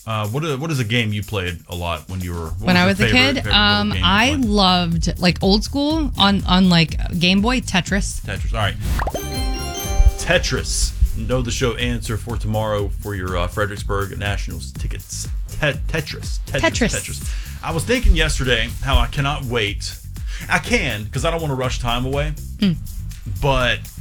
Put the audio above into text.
What is a game you played a lot when you were when I was a kid? I loved like old school on like Game Boy Tetris. Tetris. All right. Tetris. Know the show answer for tomorrow for your Fredericksburg Nationals tickets. Tetris. I was thinking yesterday how I cannot wait. I can because I don't want to rush time away. But